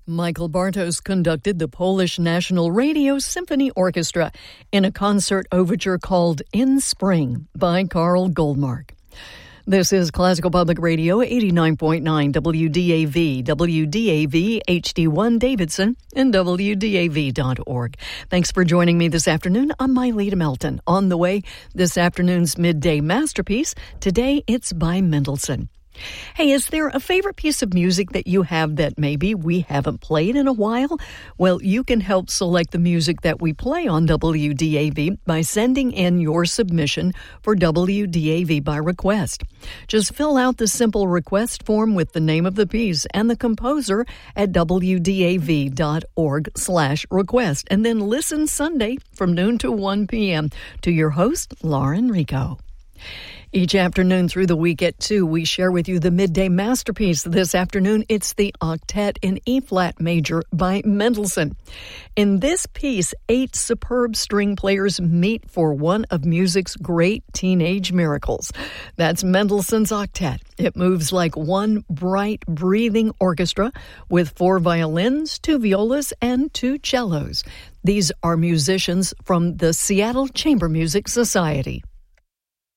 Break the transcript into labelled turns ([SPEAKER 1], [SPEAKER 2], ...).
[SPEAKER 1] Michael Bartos conducted the Polish National Radio Symphony Orchestra in a concert overture called In Spring by Karl Goldmark. This is Classical Public Radio, 89.9 WDAV, WDAV HD1 Davidson, and WDAV.org. Thanks for joining me this afternoon. I'm Myleta Melton. On the way, this afternoon's Midday Masterpiece. Today, it's by Mendelssohn. Hey, is there a favorite piece of music that you have that maybe we haven't played in a while? Well, you can help select the music that we play on WDAV by sending in your submission for WDAV by request. Just fill out the simple request form with the name of the piece and the composer at WDAV.org/request, and then listen Sunday from noon to 1 p.m. to your host, Lauren Rico. Each afternoon through the week at 2, we share with you the Midday Masterpiece. This afternoon, it's the Octet in E-flat major by Mendelssohn. In this piece, 8 superb string players meet for one of music's great teenage miracles. That's Mendelssohn's Octet. It moves like one bright, breathing orchestra with 4 violins, 2 violas, and 2 cellos. These are musicians from the Seattle Chamber Music Society.